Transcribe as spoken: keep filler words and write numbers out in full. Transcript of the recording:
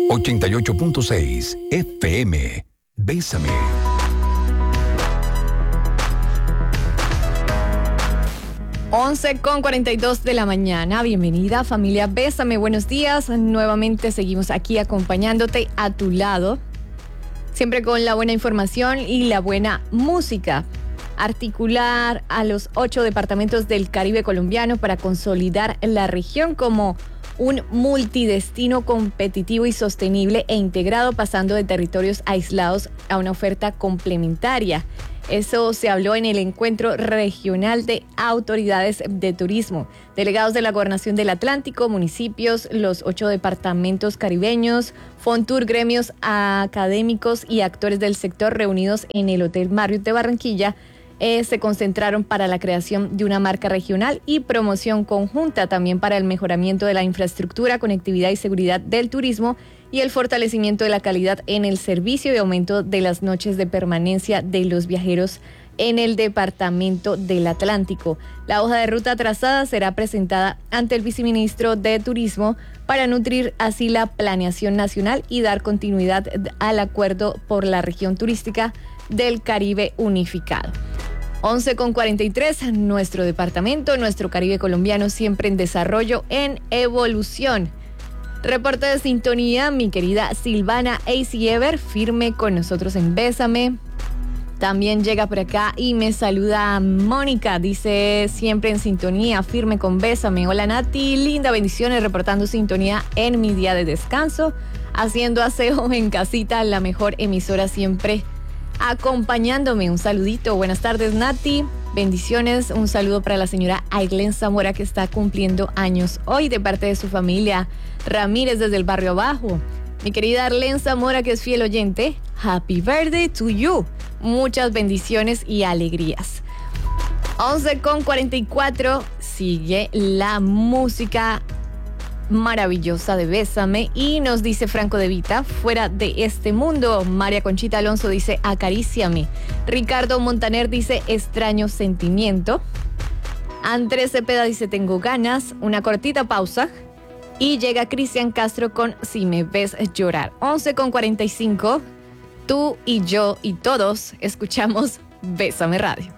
ochenta y ocho punto seis F M. Bésame. once con cuarenta y dos de la mañana. Bienvenida, familia Bésame. Buenos días. Nuevamente seguimos aquí acompañándote a tu lado. Siempre con la buena información y la buena música. Articular a los ocho departamentos del Caribe colombiano para consolidar la región como un multidestino competitivo y sostenible e integrado, pasando de territorios aislados a una oferta complementaria. Eso se habló en el encuentro regional de autoridades de turismo, delegados de la Gobernación del Atlántico, municipios, los ocho departamentos caribeños, Fontur, gremios académicos y actores del sector reunidos en el Hotel Marriott de Barranquilla. Eh, se concentraron para la creación de una marca regional y promoción conjunta, también para el mejoramiento de la infraestructura, conectividad y seguridad del turismo y el fortalecimiento de la calidad en el servicio y aumento de las noches de permanencia de los viajeros en el departamento del Atlántico. La hoja de ruta trazada será presentada ante el viceministro de Turismo para nutrir así la planeación nacional y dar continuidad al acuerdo por la región turística del Caribe unificado. once con cuarenta y tres, nuestro departamento, nuestro Caribe colombiano, siempre en desarrollo, en evolución. Reporte de sintonía, mi querida Silvana A C Ever, firme con nosotros en Bésame. También llega por acá y me saluda Mónica, dice siempre en sintonía, firme con Bésame. Hola Nati, linda, bendiciones, reportando sintonía en mi día de descanso, haciendo aseo en casita, la mejor emisora siempre acompañándome. Un saludito, buenas tardes Nati, bendiciones, un saludo para la señora Ailén Zamora que está cumpliendo años hoy de parte de su familia Ramírez desde el barrio abajo. Mi querida Arlén Zamora, que es fiel oyente, happy birthday to you, muchas bendiciones y alegrías. once con cuarenta y cuatro, sigue la música maravillosa de Bésame y nos dice Franco de Vita, fuera de este mundo. María Conchita Alonso dice acaríciame. Ricardo Montaner dice extraño sentimiento. Andrés Cepeda dice tengo ganas. Una cortita pausa y llega Cristian Castro con Si me ves llorar. once con cuarenta y cinco, tú y yo y todos escuchamos Bésame Radio.